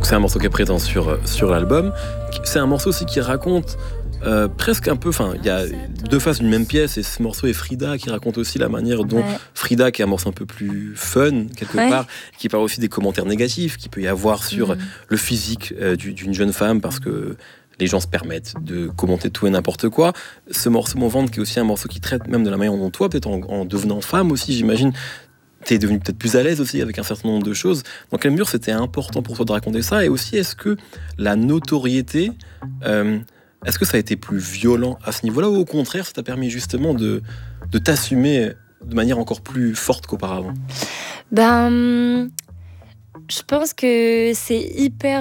c'est un morceau qui est présent sur l'album. C'est un morceau aussi qui raconte presque un peu, enfin, il y a deux faces d'une même pièce, et ce morceau est Frida qui raconte aussi la manière dont Frida, qui est un morceau un peu plus fun quelque part, qui parle aussi des commentaires négatifs qu'il peut y avoir sur le physique d'une jeune femme, parce que les gens se permettent de commenter tout et n'importe quoi. Ce morceau Mon ventre, qui est aussi un morceau qui traite même de la manière dont toi, peut-être en devenant femme aussi, j'imagine, t'es devenu peut-être plus à l'aise aussi avec un certain nombre de choses. Dans quelle mesure c'était important pour toi de raconter ça? Et aussi, est-ce que la notoriété, est-ce que ça a été plus violent à ce niveau-là, ou au contraire, ça t'a permis justement de t'assumer de manière encore plus forte qu'auparavant? Je pense que c'est hyper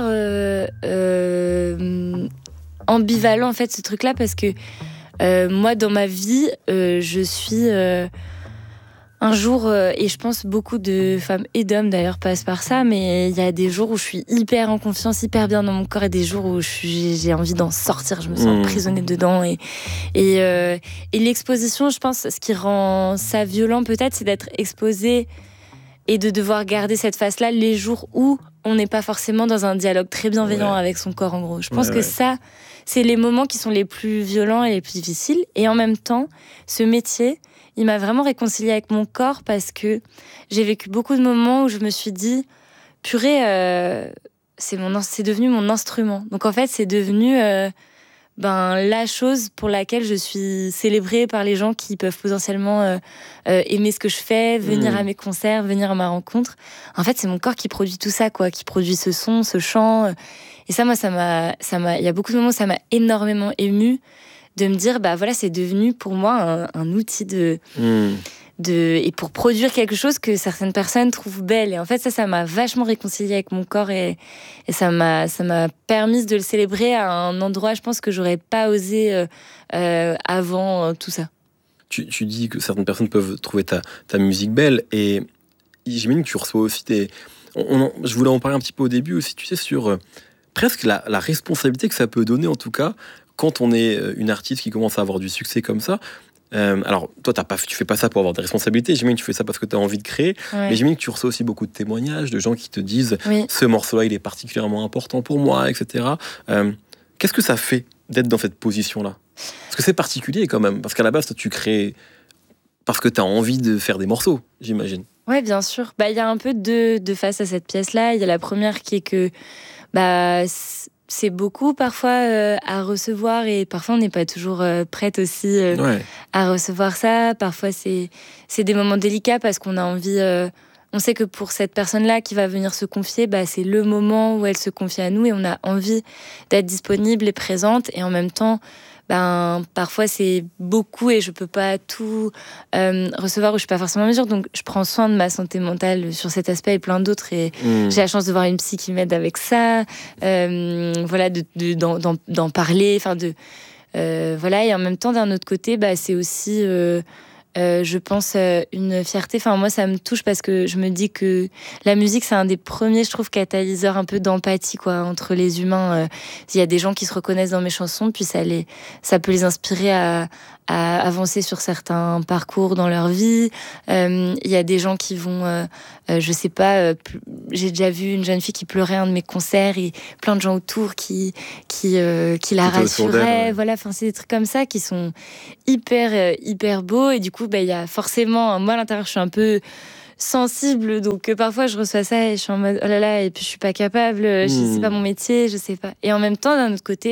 ambivalent en fait ce truc-là, parce que moi dans ma vie, je suis un jour, et je pense beaucoup de femmes et d'hommes d'ailleurs passent par ça, mais il y a des jours où je suis hyper en confiance, hyper bien dans mon corps, et des jours où j'ai envie d'en sortir, je me sens emprisonnée dedans. Et l'exposition, je pense, ce qui rend ça violent peut-être, c'est d'être exposée et de devoir garder cette face-là les jours où on n'est pas forcément dans un dialogue très bienveillant avec son corps, en gros. Je pense que ça, c'est les moments qui sont les plus violents et les plus difficiles. Et en même temps, ce métier, il m'a vraiment réconciliée avec mon corps, parce que j'ai vécu beaucoup de moments où je me suis dit, purée, c'est devenu mon instrument. Donc en fait, c'est devenu la chose pour laquelle je suis célébrée par les gens qui peuvent potentiellement aimer ce que je fais, venir à mes concerts, venir à ma rencontre. En fait, c'est mon corps qui produit tout ça, quoi, qui produit ce son, ce chant. Et ça, moi, il y a beaucoup de moments où ça m'a énormément émue, de me dire, voilà, c'est devenu pour moi un outil et pour produire quelque chose que certaines personnes trouvent belle. Et en fait, ça m'a vachement réconciliée avec mon corps, et ça m'a permis de le célébrer à un endroit, je pense, que j'aurais pas osé avant tout ça. Tu dis que certaines personnes peuvent trouver ta musique belle, et j'imagine que tu reçois aussi je voulais en parler un petit peu au début aussi, tu sais, sur presque la responsabilité que ça peut donner, en tout cas, quand on est une artiste qui commence à avoir du succès comme ça. Alors, toi, tu fais pas ça pour avoir des responsabilités. J'imagine que tu fais ça parce que tu as envie de créer. Mais j'imagine que tu reçois aussi beaucoup de témoignages de gens qui te disent ce morceau-là, il est particulièrement important pour moi, etc. Qu'est-ce que ça fait d'être dans cette position-là? Parce que c'est particulier quand même. Parce qu'à la base, toi, tu crées parce que tu as envie de faire des morceaux, j'imagine. Ouais, bien sûr. Il y a un peu deux faces à cette pièce-là. Il y a la première qui est que c'est beaucoup parfois à recevoir, et parfois on n'est pas toujours prête aussi à recevoir ça. Parfois c'est des moments délicats, parce qu'on a envie, on sait que pour cette personne-là qui va venir se confier, c'est le moment où elle se confie à nous, et on a envie d'être disponible et présente. Et en même temps, parfois c'est beaucoup et je peux pas tout recevoir, ou je suis pas forcément en mesure, donc je prends soin de ma santé mentale sur cet aspect et plein d'autres, et j'ai la chance de voir une psy qui m'aide avec ça, voilà, d'en parler, enfin voilà. Et en même temps, d'un autre côté, c'est aussi je pense une fierté. Enfin, moi, ça me touche, parce que je me dis que la musique, c'est un des premiers, je trouve, catalyseurs un peu d'empathie, quoi, entre les humains. Il y a des gens qui se reconnaissent dans mes chansons, puis ça peut les inspirer à avancer sur certains parcours dans leur vie. Il y a des gens qui vont, je sais pas, j'ai déjà vu une jeune fille qui pleurait à un de mes concerts, et plein de gens autour qui la rassuraient. Voilà, enfin, c'est des trucs comme ça qui sont hyper beaux. Et du coup, il y a forcément, moi à l'intérieur, je suis un peu sensible, donc parfois je reçois ça et je suis en mode oh là là, et puis je suis pas capable, c'est pas mon métier, je sais pas. Et en même temps, d'un autre côté,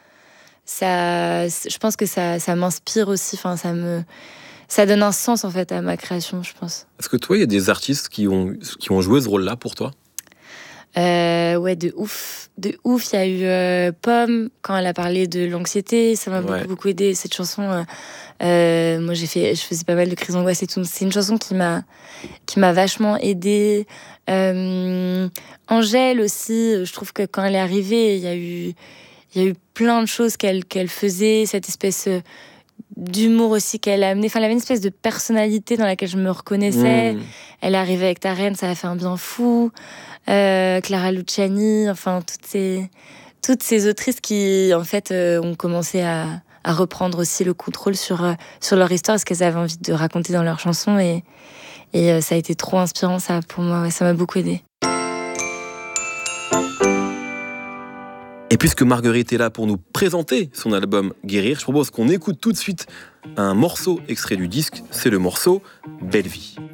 je pense que ça m'inspire aussi. Enfin, ça donne un sens en fait à ma création, je pense. Est-ce que toi, il y a des artistes qui ont joué ce rôle-là pour toi? Ouais, de ouf. Il y a eu Pomme, quand elle a parlé de l'anxiété, ça m'a beaucoup aidé, cette chanson. Moi, je faisais pas mal de crises d'angoisse et tout. C'est une chanson qui m'a vachement aidée. Angèle aussi, je trouve que quand elle est arrivée, il y a eu plein de choses qu'elle faisait, cette espèce d'humour aussi qu'elle a amené. Enfin, elle avait une espèce de personnalité dans laquelle je me reconnaissais. Elle est arrivée avec Ta Reine, ça a fait un bien fou. Clara Luciani, enfin toutes ces autrices qui en fait ont commencé à reprendre aussi le contrôle sur leur histoire, ce qu'elles avaient envie de raconter dans leurs chansons, et ça a été trop inspirant, ça, pour moi. Ça m'a beaucoup aidée. Et puisque Marguerite est là pour nous présenter son album Guérir, je propose qu'on écoute tout de suite un morceau extrait du disque, c'est le morceau Belle Vie.